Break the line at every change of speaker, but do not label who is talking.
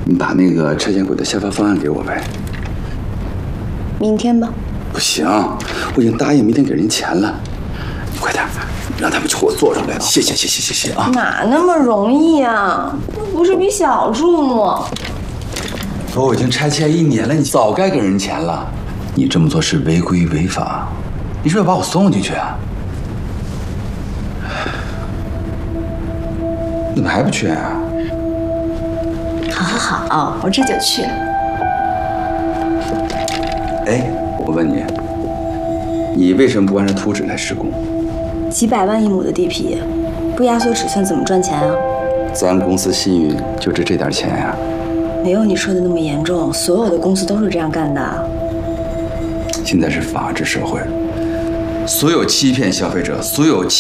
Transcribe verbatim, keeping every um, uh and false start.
你把那个拆迁轨的下发方案给我呗。
明天吧。
不行，我已经答应明天给人钱了。你快点，让他们去给我做出来。谢谢谢谢谢谢啊！
哪那么容易啊？那不是笔小数目。
我已经拆迁一年了，你早该给人钱了。你这么做是违规违法，你是不是要把我送进去啊？你怎么还不去啊？
好好好，我这就去。
哎，我问你，你为什么不按照图纸来施工？
几百万一亩的地皮，不压缩尺寸怎么赚钱啊？
咱公司信誉就值这点钱呀、啊？
没有你说的那么严重，所有的公司都是这样干的。
现在是法治社会，所有欺骗消费者，所有欺